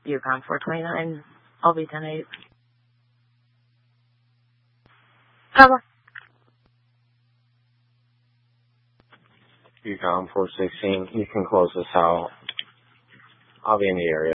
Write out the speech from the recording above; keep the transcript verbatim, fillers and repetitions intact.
Yukon four twenty-nine. I'll be ten eight. Cover. Yukon four sixteen, you can close this out. I'll be in the area.